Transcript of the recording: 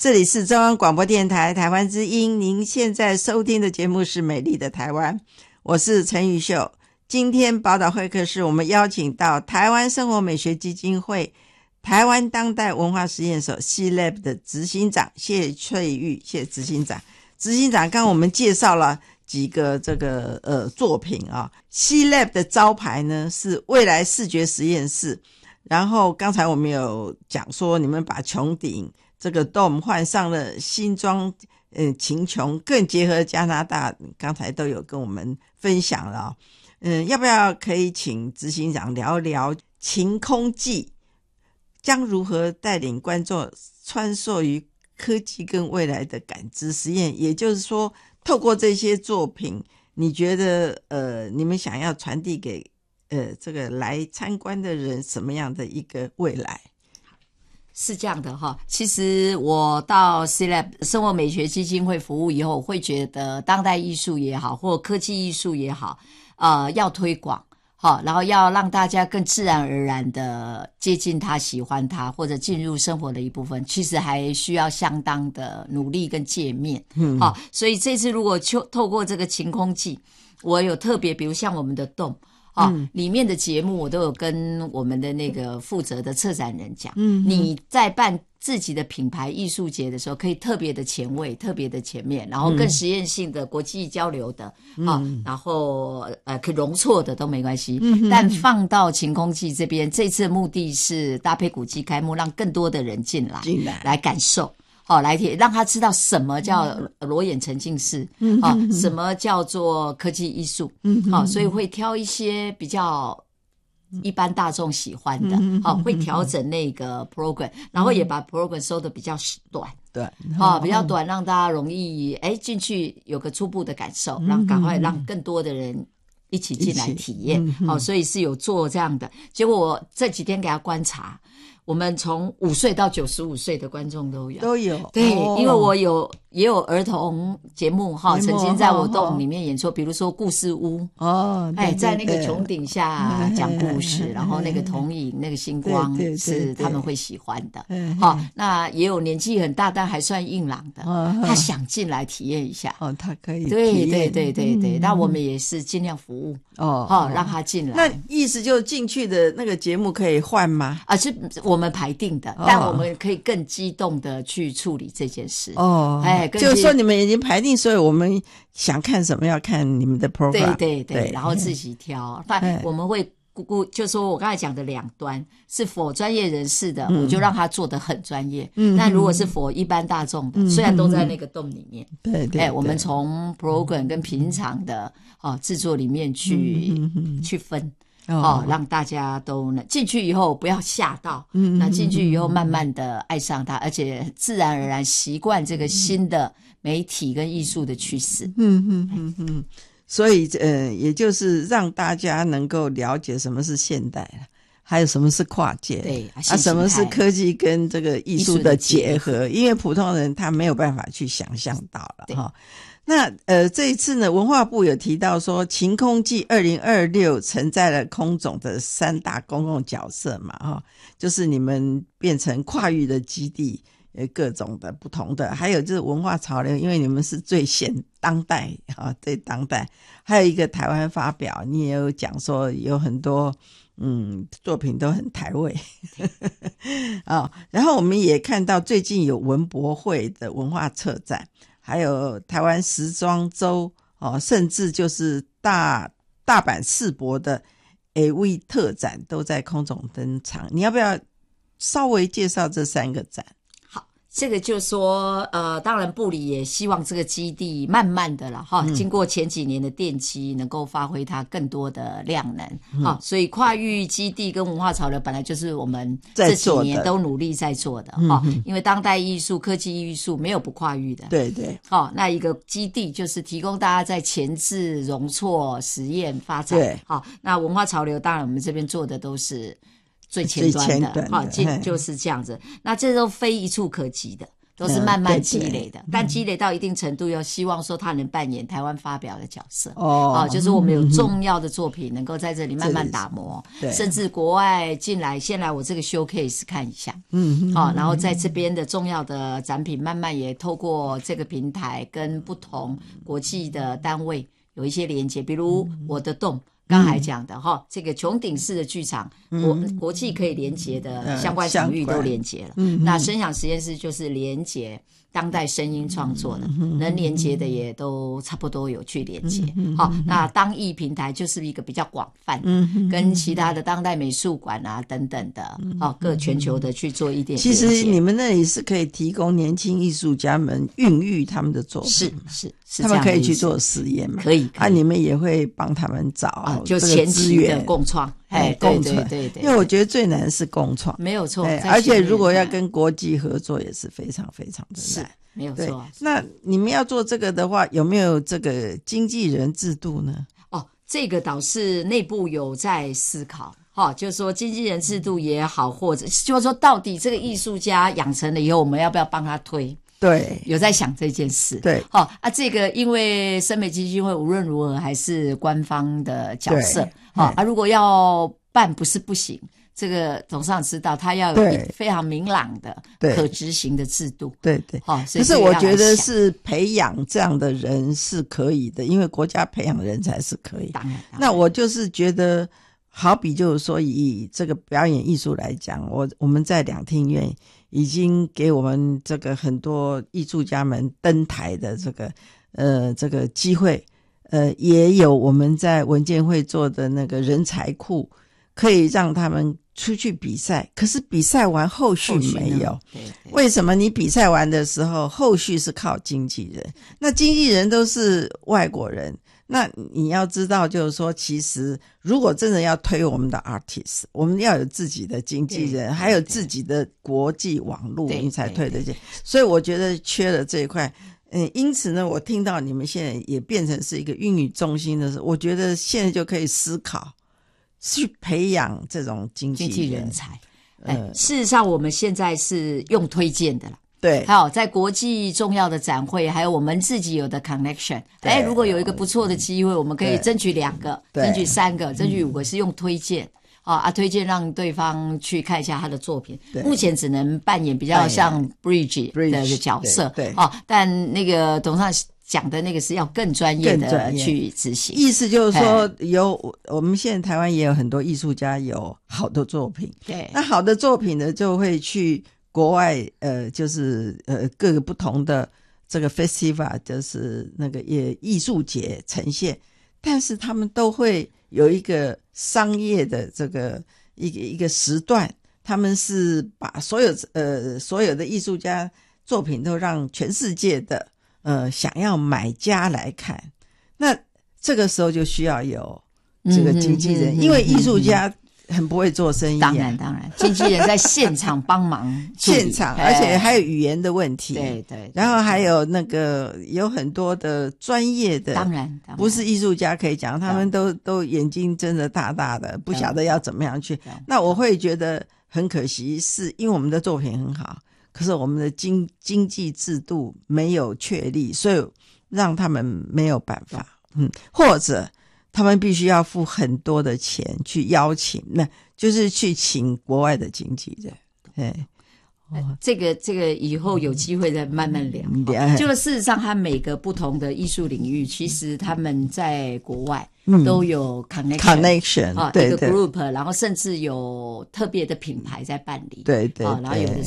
这里是中央广播电台台湾之音，您现在收听的节目是美丽的台湾，我是陈玉秀。今天宝岛会客室我们邀请到台湾生活美学基金会台湾当代文化实验所 C-Lab 的执行长谢翠玉，谢执行长。执行长，刚刚我们介绍了几个这个作品啊。C-Lab 的招牌呢是未来视觉实验室，然后刚才我们有讲说你们把穹顶这个 Dome 换上了新装晴穹，更结合加拿大，刚才都有跟我们分享了要不要可以请执行长聊聊晴空记将如何带领观众穿梭于科技跟未来的感知实验，也就是说透过这些作品，你觉得你们想要传递给这个来参观的人什么样的一个未来？ 是这样的哈，其实我到 C-Lab 生活美学基金会服务以后，会觉得当代艺术也好，或科技艺术也好，要推广，好，然后要让大家更自然而然的接近它、喜欢它，或者进入生活的一部分，其实还需要相当的努力跟界面。好，所以这次如果透过这个晴空记，我有特别，比如像我们的洞。里面的节目我都有跟我们的那个负责的策展人讲，你在办自己的品牌艺术节的时候，可以特别的前卫，特别的前面，然后更实验性的国际交流的，然后可以容错的都没关系，但放到晴空记这边，这次的目的是搭配古迹开幕，让更多的人进来感受。来让他知道什么叫裸眼沉浸式，什么叫做科技艺术，所以会挑一些比较一般大众喜欢的，会调整那个 program， 然后也把 program 收得比较短，对，比较短，让大家容易进去有个初步的感受，赶快让更多的人一起进来体验，所以是有做这样的。结果我这几天给他观察。我们从5岁到95岁的观众都有，对，因为我也有儿童节目曾经在我洞里面演出，比如说故事屋在那个穹顶下讲故事，然后那个投影那个星光是他们会喜欢的，那也有年纪很大但还算硬朗的，他想进来体验一下， 他可以体验， 对，那我们也是尽量服务让他进来。 那意思就进去的那个节目可以换吗？ 是我们排定的，但我们可以更激动的去处理这件事。 就是说你们已经排定，所以我们想看什么要看你们的 program。 对，然后自己挑。我们会就说我刚才讲的两端是for专业人士的，我就让他做得很专业。那如果是for一般大众的，虽然都在那个洞里面，对，我们从 program 跟平常的制作里面去分。让大家都能进去以后不要吓到，那进去以后慢慢的爱上它，而且自然而然习惯这个新的媒体跟艺术的趋势。 所以也就是让大家能够了解什么是现代了，还有什么是跨界，对什么是科技跟这个艺术的结合，因为普通人他没有办法去想象到了那这一次呢，文化部有提到说晴空记2026承载了空总的3大公共角色嘛就是你们变成跨域的基地，各种的不同的，还有就是文化潮流，因为你们是最现当代对当代，还有一个台湾发表，你也有讲说有很多作品都很台味然后我们也看到最近有文博会的文化策展，还有台湾时装周甚至就是大阪世博的 AV 特展都在空总登场，你要不要稍微介绍这3个展？ 这个就说当然部里也希望这个基地慢慢的啦经过前几年的奠基能够发挥它更多的量能所以跨域基地跟文化潮流本来就是我们这几年都努力在做的因为当代艺术科技艺术没有不跨域的，对那一个基地就是提供大家在前置容错实验发展，对那文化潮流当然我们这边做的都是最前端的就是这样子，那这都非一触可及的都是慢慢积累的，但积累到一定程度，又希望说他能扮演台湾发表的角色。就是我们有重要的作品能够在这里慢慢打磨，甚至国外进来，先来我这个 showcase 看一下，然后在这边的重要的展品，慢慢也透过这个平台跟不同国际的单位有一些连接，比如我的洞。刚才讲的这个穹顶式的剧场，国际可以连结的相关场域都连结了。那声响实验室就是连结当代声音创作的，能连结的也都差不多有去连结。那当艺平台就是一个比较广泛，跟其他的当代美术馆啊等等的，各全球的去做一点连结。 其实你们那里是可以提供年轻艺术家们孕育他们的作品， 是他们可以去做实验嘛？ 可以你们也会帮他们找就前期的共创， 共创， 对， 因为我觉得最难是共创， 没有错， 而且如果要跟国际合作也是非常非常的难， 没有错。 那你们要做这个的话，有没有这个经纪人制度呢？ 这个倒是内部有在思考。就是说经纪人制度也好，或者就是说到底这个艺术家养成了以后，我们要不要帮他推？对，有在想这件事。对，这个因为声美基金会无论如何还是官方的角色，如果要办不是不行，这个董事长知道他要有非常明朗的可执行的制度。对，可是我觉得是培养这样的人是可以的，因为国家培养人才是可以。当然，那我就是觉得，好比就是说以这个表演艺术来讲，我们在两厅院已经给我们这个很多艺术家们登台的这个机会，也有我们在文建会做的那个人才库，可以让他们出去比赛，可是比赛完后续没有。为什么？你比赛完的时候，后续是靠经纪人，那经纪人都是外国人。那你要知道就是说，其实如果真的要推我们的 artist， 我们要有自己的经纪人，还有自己的国际网络，你才推得进。所以我觉得缺了这一块。因此呢，我听到你们现在也变成是一个孕育中心的时候，我觉得现在就可以思考去培养这种经纪人才。事实上我们现在是用推荐的了。对，还有在国际重要的展会，还有我们自己有的 connection， 如果有一个不错的机会，我们可以争取2个，争取3个，争取5个，是用推荐。推荐让对方去看一下他的作品。目前只能扮演比较像 bridge 的角色。对，但那个董事长讲的那个是要更专业的去执行。意思就是说，我们现在台湾也有很多艺术家有好的作品。对，那好的作品呢，就会去国外，就是各个不同的这个 festival， 就是那个艺术节呈现，但是他们都会有一个商业的这个一个时段，他们是把所有的艺术家作品都让全世界的想要买家来看。那这个时候就需要有这个经纪人，因为艺术家很不会做生意。当然，经纪人在现场帮忙现场，而且还有语言的问题。对，然后还有有很多的专业的，当然不是艺术家可以讲，他们都眼睛睁得大大的，不晓得要怎么样去。那我会觉得很可惜，是因为我们的作品很好，可是我们的经济制度没有确立，所以让他们没有办法。或者他们必须要付很多的钱去邀请，那就是去请国外的经纪人。这个以后有机会再慢慢聊。就事实上，他每个不同的艺术领域，其实他们在国外都有 connection 一个 group， 然后甚至有特别的品牌在办理。对，然后有的